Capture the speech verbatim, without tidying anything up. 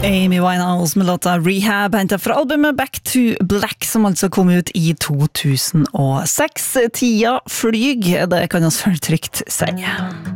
Amy Winehouse med låta Rehab hentet fra albumet Back to Black som altså kom ut i to tusen og seks. Tida flyg, det kan oss vel trygt si.